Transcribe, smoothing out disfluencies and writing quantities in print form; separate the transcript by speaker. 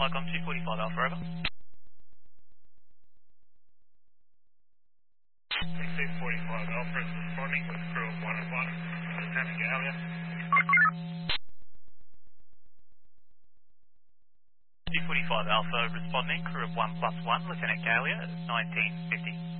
Speaker 1: Flycom 245 Alpha, over.
Speaker 2: 245 Alpha is responding with crew of 1 and 1, Lieutenant Gallia.
Speaker 1: 245 Alpha responding, crew of 1+1, Lieutenant Gallia, 1950.